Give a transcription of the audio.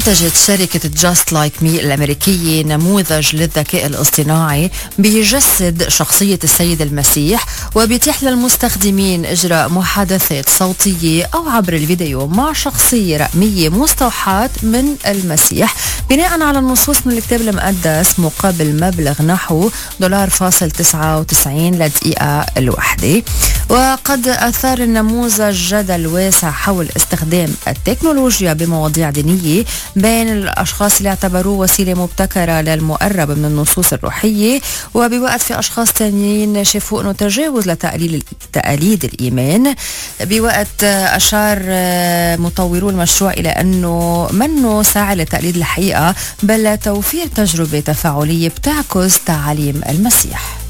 أنتجت شركة جاست لايك مي الأمريكية نموذج للذكاء الاصطناعي بيجسد شخصية السيد المسيح، وبيتيح للمستخدمين إجراء محادثات صوتية أو عبر الفيديو مع شخصية رقمية مستوحاة من المسيح بناء على النصوص من الكتاب المقدس، مقابل مبلغ نحو $.99 للدقيقة الواحدة. وقد أثار النموذج جدل واسع حول استخدام التكنولوجيا بمواضيع دينية بين الأشخاص اللي اعتبروه وسيلة مبتكرة للمقرب من النصوص الروحية، وبوقت في أشخاص تانيين شافوا أنه تجاوز لتقاليد الإيمان. بوقت أشار مطورو المشروع إلى أنه منه ساعة لتقليد الحقيقة، بل توفير تجربة تفاعلية بتعكس تعاليم المسيح.